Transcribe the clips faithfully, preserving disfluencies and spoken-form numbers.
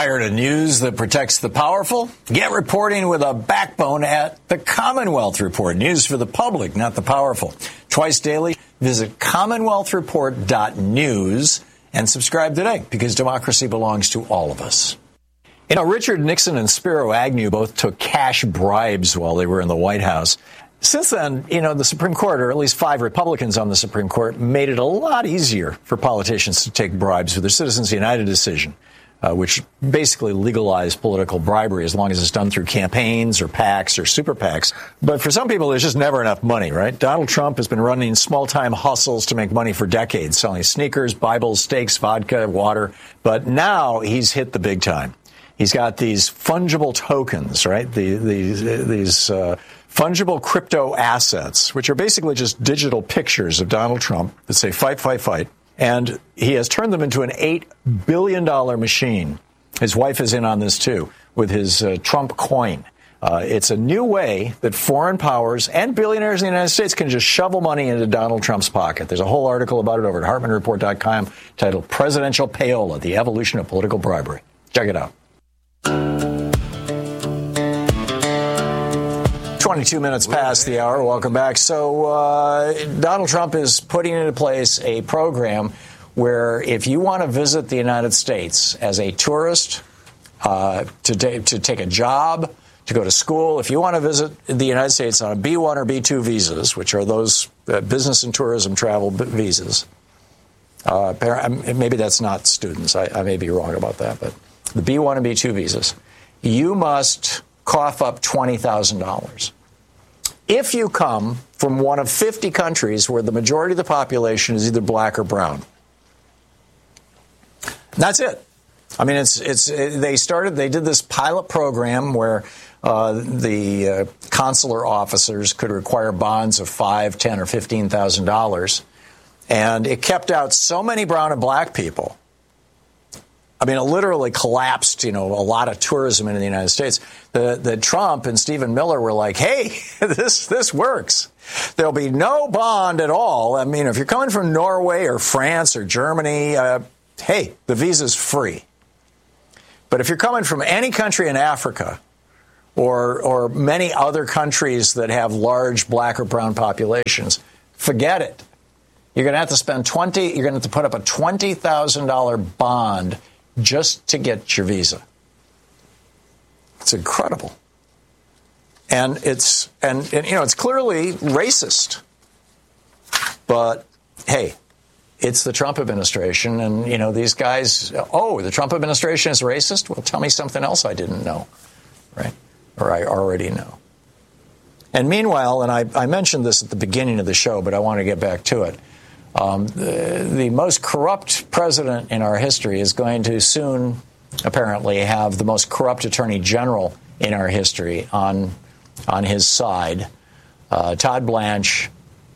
Tired of news that protects the powerful? Get reporting with a backbone at the Commonwealth Report. News for the public, not the powerful. Twice daily, visit commonwealth report dot news and subscribe today, because democracy belongs to all of us. You know, Richard Nixon and Spiro Agnew both took cash bribes while they were in the White House. Since then, you know, the Supreme Court, or at least five Republicans on the Supreme Court, made it a lot easier for politicians to take bribes with their Citizens United decision, uh, which basically legalized political bribery as long as it's done through campaigns or PACs or super PACs. But for some people, there's just never enough money, right? Donald Trump has been running small-time hustles to make money for decades, selling sneakers, Bibles, steaks, vodka, water. But now he's hit the big time. He's got these fungible tokens, right? The, the, these uh, fungible crypto assets, which are basically just digital pictures of Donald Trump that say fight, fight, fight. And he has turned them into an eight billion dollars machine. His wife is in on this, too, with his uh, Trump coin. Uh, it's a new way that foreign powers and billionaires in the United States can just shovel money into Donald Trump's pocket. There's a whole article about it over at hartmann report dot com titled Presidential Payola, the Evolution of Political Bribery. Check it out. twenty-two minutes past the hour. Welcome back. So uh, Donald Trump is putting into place a program where if you want to visit the United States as a tourist, uh, to, ta- to take a job, to go to school, if you want to visit the United States on a B one or B two visas, which are those uh, business and tourism travel b- visas, uh, maybe that's not students. I, I may be wrong about that, but the B one and B two visas, you must cough up twenty thousand dollars. If you come from one of fifty countries where the majority of the population is either black or brown. And that's it. I mean, it's it's it, they started, they did this pilot program where uh, the uh, consular officers could require bonds of five, ten, or fifteen thousand dollars, and it kept out so many brown and black people. I mean, it literally collapsed, you know, a lot of tourism into the United States. The, the Trump and Stephen Miller were like, hey, this this works. There'll be no bond at all. I mean, if you're coming from Norway or France or Germany, uh, hey, the visa's free. But if you're coming from any country in Africa or or many other countries that have large black or brown populations, forget it. You're going to have to spend twenty. You're going to have to put up a twenty thousand dollars bond just to get your visa. It's incredible. And it's, and, and, you know, it's clearly racist. But, hey, it's the Trump administration. And, you know, these guys, oh, the Trump administration is racist? Well, tell me something else I didn't know, right? Or I already know. And meanwhile, and I, I mentioned this at the beginning of the show, but I want to get back to it. Um, the, the most corrupt president in our history is going to soon, apparently, have the most corrupt attorney general in our history on on his side. Uh, Todd Blanche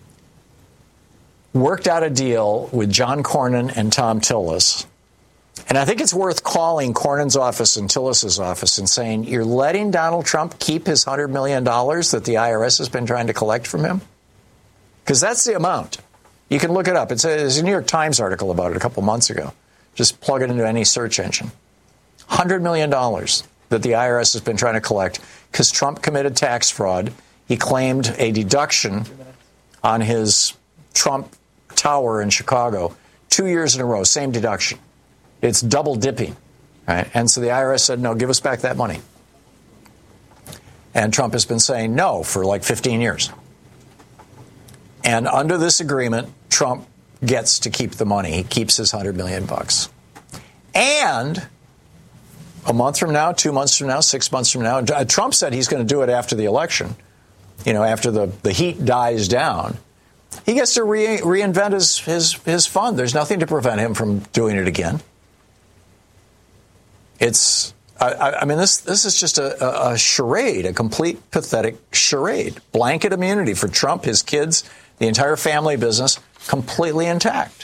worked out a deal with John Cornyn and Thom Tillis. And I think it's worth calling Cornyn's office and Tillis's office and saying, you're letting Donald Trump keep his one hundred million dollars that the I R S has been trying to collect from him? Because that's the amount. You can look it up. It's a, it's a New York Times article about it a couple months ago. Just plug it into any search engine. one hundred million dollars that the I R S has been trying to collect because Trump committed tax fraud. He claimed a deduction on his Trump Tower in Chicago two years in a row, same deduction. It's double dipping. Right? And so the I R S said, no, give us back that money. And Trump has been saying no for like fifteen years. And under this agreement, Trump gets to keep the money. He keeps his one hundred million bucks. And a month from now, two months from now, six months from now, Trump said he's going to do it after the election, you know, after the, the heat dies down. He gets to re- reinvent his, his, his fund. There's nothing to prevent him from doing it again. It's, I, I mean, this this is just a, a, a charade, a complete pathetic charade. Blanket immunity for Trump, his kids, the entire family business, completely intact.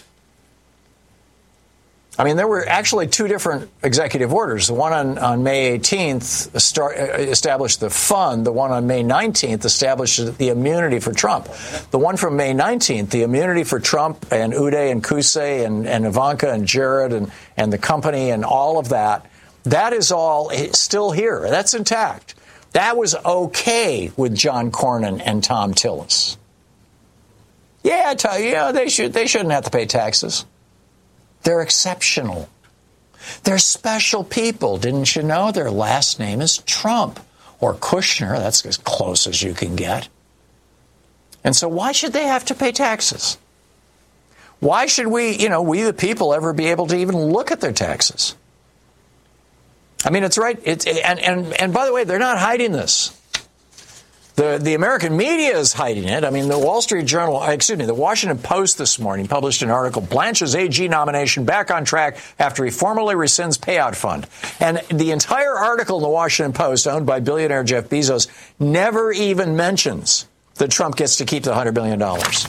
I mean, there were actually two different executive orders. The one on, on May eighteenth start, established the fund. The one on May nineteenth established the immunity for Trump. The one from May nineteenth, the immunity for Trump and Uday and Kusay and, and Ivanka and Jared and, and the company and all of that, That is all still here. That's intact. That was okay with John Cornyn and Tom Tillis. Yeah, I tell you, yeah, they should they shouldn't have to pay taxes. They're exceptional. They're special people. Didn't you know their last name is Trump or Kushner? That's as close as you can get. And so why should they have to pay taxes? Why should we, you know, we the people ever be able to even look at their taxes? I mean, it's right. It's, and, and, and by the way, they're not hiding this. The, the American media is hiding it. I mean, the Wall Street Journal, excuse me, the Washington Post this morning published an article, Blanche's A G nomination back on track after he formally rescinds payout fund. And the entire article in the Washington Post, owned by billionaire Jeff Bezos, never even mentions that Trump gets to keep the one hundred billion dollars.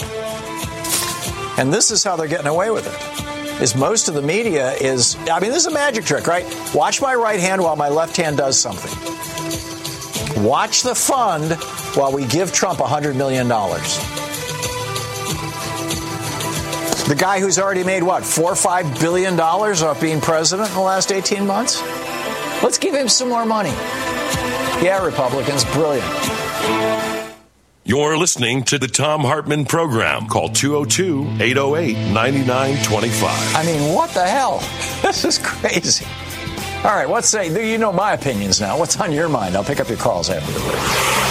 And this is how they're getting away with it. Is most of the media is, I mean, this is a magic trick, right? Watch my right hand while my left hand does something. Watch the fund while we give Trump one hundred million dollars. The guy who's already made, what, four or five billion dollars off being president in the last eighteen months? Let's give him some more money. Yeah, Republicans, brilliant. You're listening to the Thom Hartmann Program. Call two oh two, eight oh eight, nine nine two five. I mean, what the hell? This is crazy. All right, what's say? You know my opinions now. What's on your mind? I'll pick up your calls after the break.